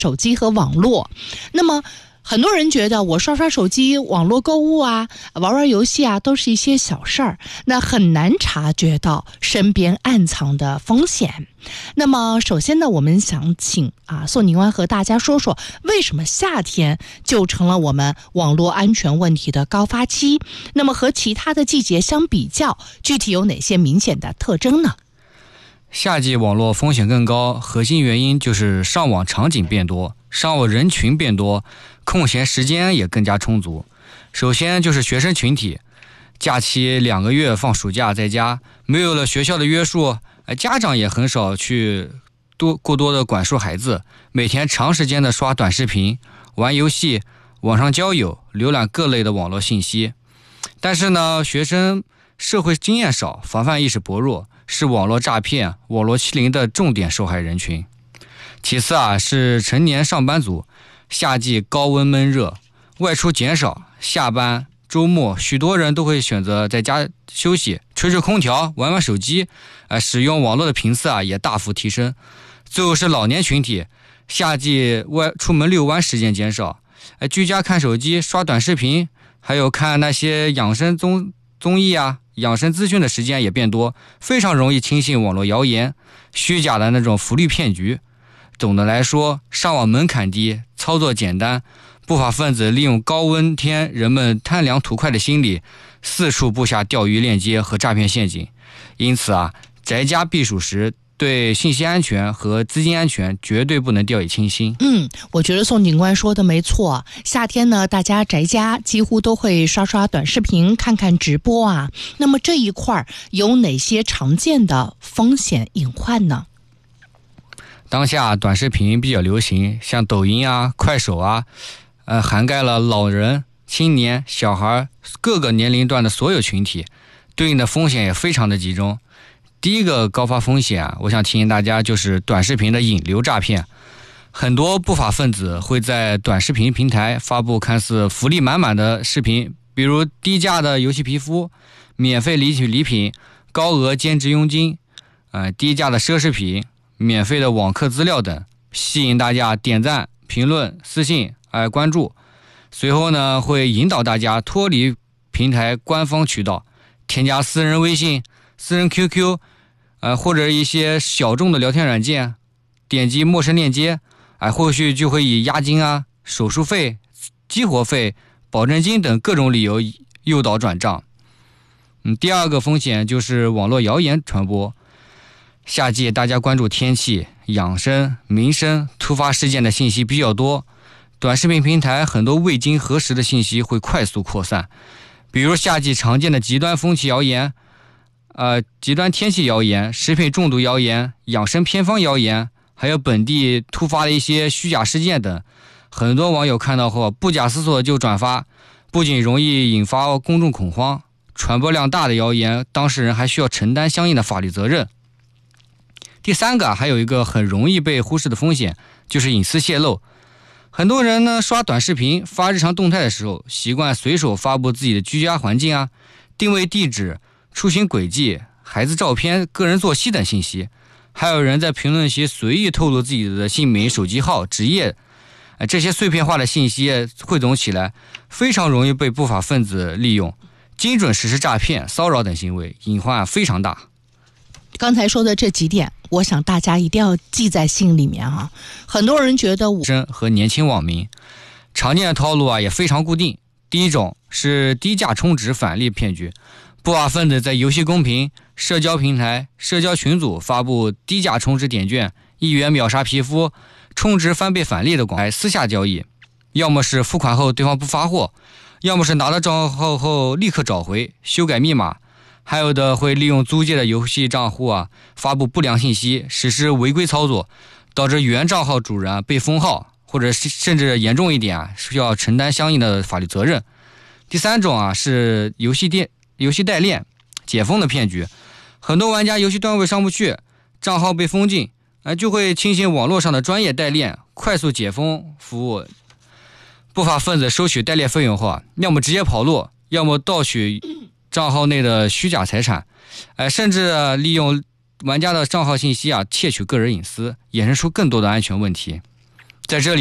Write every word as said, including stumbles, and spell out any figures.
手机和网络。那么很多人觉得我刷刷手机、网络购物啊、玩玩游戏啊，都是一些小事儿，那很难察觉到身边暗藏的风险。那么首先呢，我们想请啊宋警官和大家说说，为什么夏天就成了我们网络安全问题的高发期？那么和其他的季节相比较，具体有哪些明显的特征呢？ 夏季网络风险更高，核心原因就是上网场景变多，上网人群变多，空闲时间也更加充足。首先就是学生群体，假期两个月放暑假在家，没有了学校的约束，家长也很少去多过多的管束孩子，每天长时间的刷短视频、玩游戏、网上交友、浏览各类的网络信息。但是呢，学生社会经验少，防范意识薄弱，是网络诈骗、网络欺凌的重点受害人群。其次啊，是成年上班族，夏季高温闷热，外出减少，下班周末许多人都会选择在家休息，吹吹空调，玩玩手机，呃，使用网络的频次啊也大幅提升。最后是老年群体，夏季外出门遛弯时间减少，呃，居家看手机、刷短视频，还有看那些养生综综艺啊、养生资讯的时间也变多，非常容易轻信网络谣言、虚假的那种福利骗局。总的来说，上网门槛低，操作简单，不法分子利用高温天人们贪凉图快的心理，四处布下钓鱼链接和诈骗陷阱。因此啊，宅家避暑时对信息安全和资金安全绝对不能掉以轻心。 嗯，我觉得宋警官说的没错。夏天呢，大家宅家几乎都会刷刷短视频、看看直播啊。那么这一块有哪些常见的风险隐患呢？ 当下短视频比较流行，像抖音啊、快手啊，呃，涵盖了老人、青年、小孩各个年龄段的所有群体，对应的风险也非常的集中。第一个高发风险啊，我想提醒大家就是短视频的引流诈骗。很多不法分子会在短视频平台发布看似福利满满的视频，比如低价的游戏皮肤、免费领取礼品、高额兼职佣金、呃，低价的奢侈品、免费的网课资料等，吸引大家点赞、评论、私信、哎、关注。随后呢，会引导大家脱离平台官方渠道，添加私人微信、私人 Q Q， 呃，或者一些小众的聊天软件，点击陌生链接，哎，后续就会以押金啊、手术费、激活费、保证金等各种理由诱导转账。嗯，第二个风险就是网络谣言传播。夏季大家关注天气、养生、民生、突发事件的信息比较多，短视频平台很多未经核实的信息会快速扩散，比如夏季常见的极端风气谣言、呃，极端天气谣言、食品中毒谣言、养生偏方谣言，还有本地突发的一些虚假事件等。很多网友看到后不假思索就转发，不仅容易引发公众恐慌，传播量大的谣言，当事人还需要承担相应的法律责任。第三个还有一个很容易被忽视的风险，就是隐私泄露。很多人呢刷短视频发日常动态的时候，习惯随手发布自己的居家环境啊、定位地址、出行轨迹、孩子照片、个人作息等信息。还有人在评论区随意透露自己的姓名、手机号、职业，这些碎片化的信息汇总起来，非常容易被不法分子利用，精准实施诈骗、骚扰等行为，隐患非常大。 刚才说的这几点，我想大家一定要记在心里面啊。很多人觉得我和年轻网民常见的套路啊也非常固定。第一种是低价充值返利骗局，不法分子在游戏公屏、社交平台、社交群组发布低价充值点券、一元秒杀皮肤、充值翻倍返利的广告，私下交易，要么是付款后对方不发货，要么是拿到账号后立刻找回、修改密码。还有的会利用租借的游戏账户啊，发布不良信息，实施违规操作，导致原账号主人、啊、被封号，或者甚至严重一点啊，需要承担相应的法律责任。第三种啊是游戏店、游戏代练解封的骗局，很多玩家游戏段位上不去，账号被封禁，啊，就会轻信网络上的专业代练快速解封服务。不法分子收取代练费用后啊，要么直接跑路，要么盗取账号内的虚假财产，呃，甚至、啊、利用玩家的账号信息啊，窃取个人隐私，衍生出更多的安全问题。 在这里。